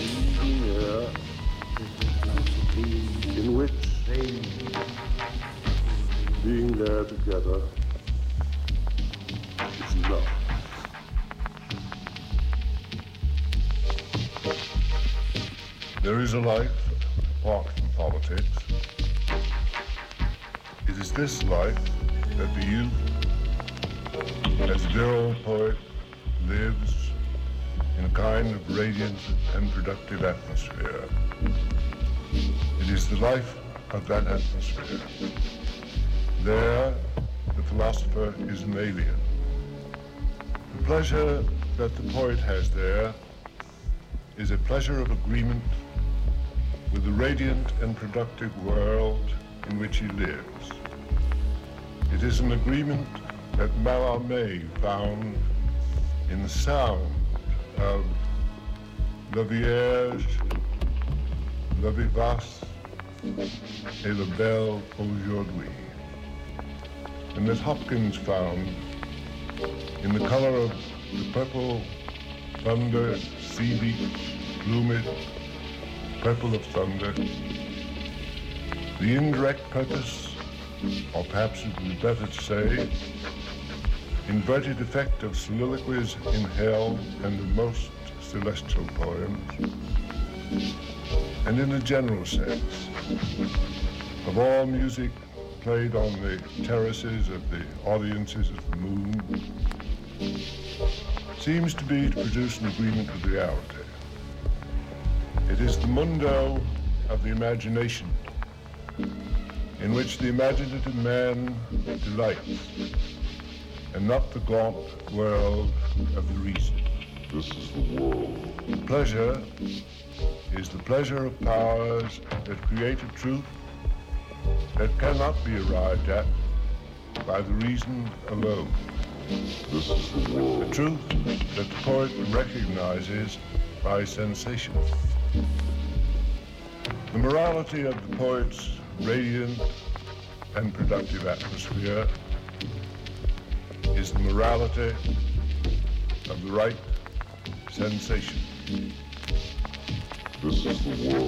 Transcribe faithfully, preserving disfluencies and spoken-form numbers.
evening air in which being there together is love. There is a life apart from politics. It is this life that the youth, as virile poet, lives in a kind of radiant and productive atmosphere. It is the life of that atmosphere. There, the philosopher is an alien. The pleasure that the poet has there is a pleasure of agreement with the radiant and productive world in which he lives. It is an agreement that Mallarmé found in the sound of La Vierge, La Vivace, et la Belle aujourd'hui, and that Hopkins found in the color of the purple thunder, sea beach, plumage, purple of thunder, the indirect purpose, or perhaps it would be better to say, inverted effect of soliloquies in hell and the most celestial poems, and in a general sense, of all music played on the terraces of the audiences of the moon, seems to be to produce an agreement with reality. It is the mundo of the imagination, in which the imaginative man delights, and not the gaunt world of the reason. This is the world. Pleasure is the pleasure of powers that create a truth that cannot be arrived at by the reason alone. This is the world. The truth that the poet recognizes by sensation. The morality of the poet's radiant and productive atmosphere is the morality of the right sensation. This is the world.